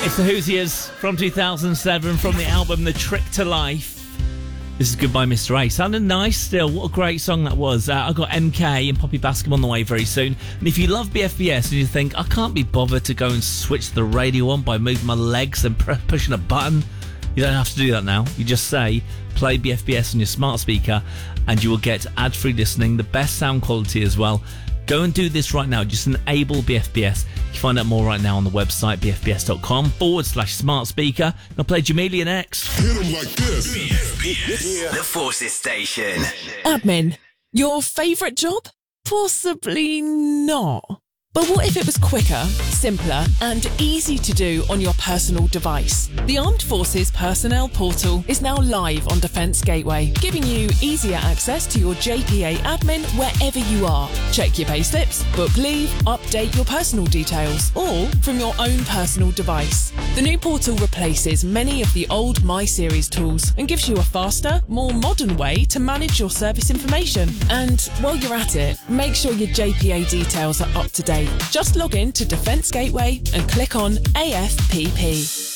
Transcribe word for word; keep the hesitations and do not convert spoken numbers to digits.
It's the Hoosiers from two thousand seven from the album The Trick to Life. This is Goodbye Mister A. Sounding nice still. What a great song that was. Uh, I've got M K and Poppy Bascom on the way very soon. And if you love B F B S and you think, I can't be bothered to go and switch the radio on by moving my legs and pr- pushing a button, you don't have to do that now. You just say, play B F B S on your smart speaker and you will get ad-free listening, the best sound quality as well. Go and do this right now. Just enable B F B S. You can find out more right now on the website, bfbs.com forward slash smart speaker. I'll play Jamelian X. Hit 'em like this. B F B S, the Forces Station. Admin, your favourite job? Possibly not. But what if it was quicker, simpler and easy to do on your personal device? The Armed Forces Personnel Portal is now live on Defence Gateway, giving you easier access to your J P A admin wherever you are. Check your payslips, book leave, update your personal details, all from your own personal device. The new portal replaces many of the old My Series tools and gives you a faster, more modern way to manage your service information. And while you're at it, make sure your J P A details are up to date. Just log in to Defence Gateway and click on A F P P.